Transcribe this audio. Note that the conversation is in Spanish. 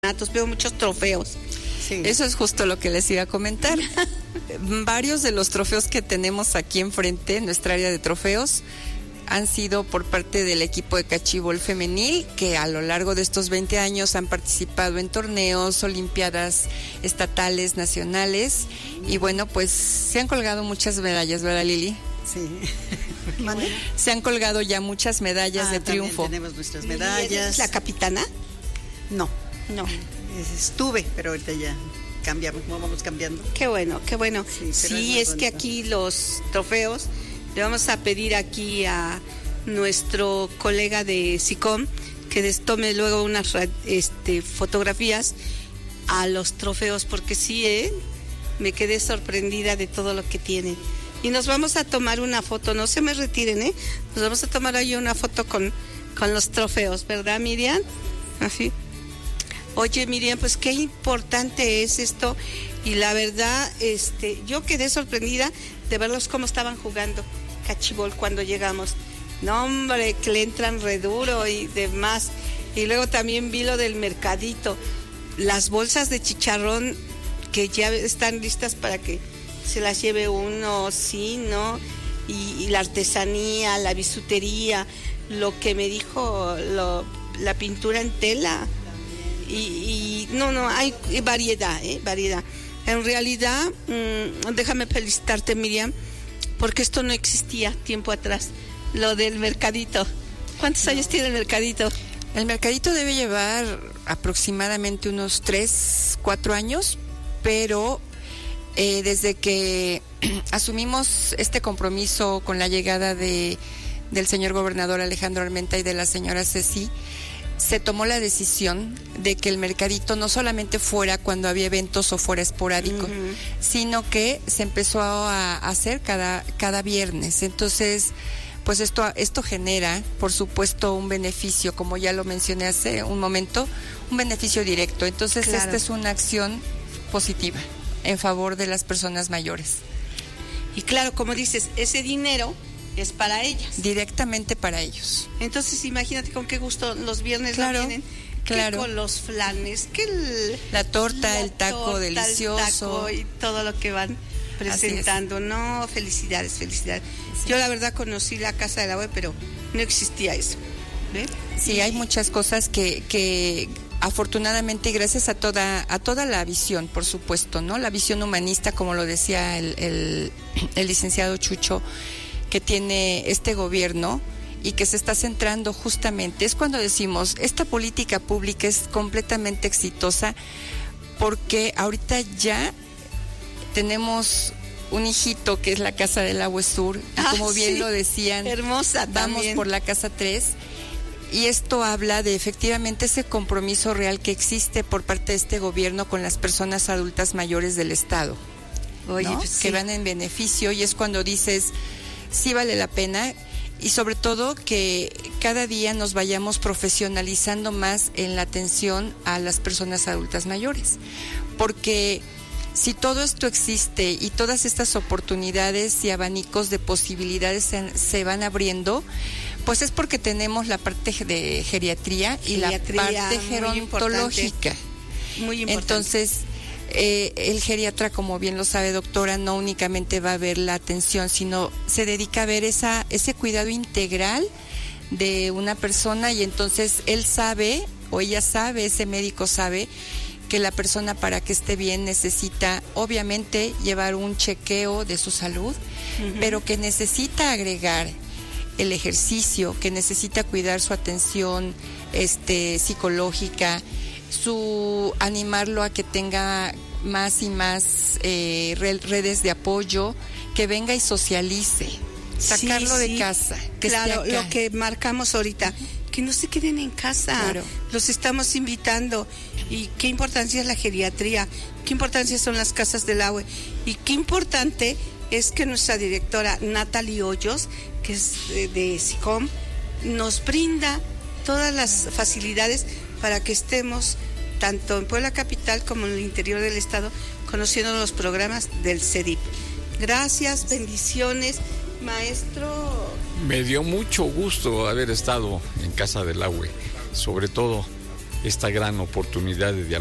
veo muchos trofeos. Sí. Eso es justo lo que les iba a comentar. Varios de los trofeos que tenemos aquí enfrente, en nuestra área de trofeos, han sido por parte del equipo de cachibol femenil, que a lo largo de estos 20 años han participado en torneos, olimpiadas estatales, nacionales, y bueno, pues se han colgado muchas medallas, ¿verdad, Lili? Sí. Se han colgado ya muchas medallas de triunfo. Tenemos nuestras medallas. ¿Eres la capitana? No. Estuve, pero ahorita ya cambiamos, vamos cambiando. Qué bueno. Sí, es que aquí los trofeos, le vamos a pedir aquí a nuestro colega de SICOM que les tome luego unas fotografías a los trofeos, porque sí, me quedé sorprendida de todo lo que tienen. Y nos vamos a tomar una foto, no se me retiren, nos vamos a tomar ahí una foto con los trofeos, ¿verdad, Miriam? Así. Oye, Miriam, pues qué importante es esto, y la verdad, yo quedé sorprendida de verlos cómo estaban jugando cachibol cuando llegamos. No, hombre, que le entran re duro y demás. Y luego también vi lo del mercadito, las bolsas de chicharrón que ya están listas para que se las lleve uno, sí, ¿no? Y la artesanía, la bisutería, lo que me dijo, la pintura en tela. Y no, hay variedad. En realidad, déjame felicitarte, Miriam, porque esto no existía tiempo atrás, lo del mercadito. ¿Cuántos años tiene el mercadito? El mercadito debe llevar aproximadamente unos 3, 4 años, pero desde que asumimos este compromiso con la llegada del señor gobernador Alejandro Armenta y de la señora Ceci, se tomó la decisión de que el mercadito no solamente fuera cuando había eventos o fuera esporádico, sino que se empezó a hacer cada viernes. Entonces, pues esto genera, por supuesto, un beneficio, como ya lo mencioné hace un momento, un beneficio directo. Entonces, claro, esta es una acción positiva en favor de las personas mayores. Y claro, como dices, ese dinero es para ellas. Directamente para ellos. Entonces, imagínate con qué gusto los viernes lo tienen. Claro. Que con los flanes, la torta, el taco delicioso. El taco y todo lo que van presentando. No, felicidades. Sí. Yo la verdad conocí la Casa del Agua, pero no existía eso. ¿Ve? Sí, hay muchas cosas que afortunadamente, gracias a toda la visión, por supuesto, ¿no? La visión humanista, como lo decía el licenciado Chucho, que tiene este gobierno y que se está centrando justamente, es cuando decimos, esta política pública es completamente exitosa, porque ahorita ya tenemos un hijito que es la Casa del Agua Sur, y como bien lo decían, hermosa vamos también por la Casa 3, y esto habla de efectivamente ese compromiso real que existe por parte de este gobierno con las personas adultas mayores del estado. Oye, ¿no? Pues, que van en beneficio, y es cuando dices, sí vale la pena, y sobre todo que cada día nos vayamos profesionalizando más en la atención a las personas adultas mayores, porque si todo esto existe y todas estas oportunidades y abanicos de posibilidades se van abriendo, pues es porque tenemos la parte de geriatría y la parte gerontológica. Muy importante. Entonces, el geriatra, como bien lo sabe, doctora, no únicamente va a ver la atención, sino se dedica a ver ese cuidado integral de una persona, y entonces él sabe, o ella sabe, ese médico sabe, que la persona, para que esté bien, necesita obviamente llevar un chequeo de su salud, pero que necesita agregar el ejercicio, que necesita cuidar su atención psicológica, animarlo a que tenga más y más redes de apoyo, que venga y socialice, sacarlo de casa, que claro, esté acá. Lo que marcamos ahorita, que no se queden en casa, claro. Los estamos invitando. Y qué importancia es la geriatría, qué importancia son las casas del agua, y qué importante es que nuestra directora Natalie Hoyos, que es de SICOM, nos brinda todas las facilidades para que estemos tanto en Puebla Capital como en el interior del estado conociendo los programas del CEDIP. Gracias, bendiciones, maestro. Me dio mucho gusto haber estado en Casa del Agua, sobre todo esta gran oportunidad de dialogar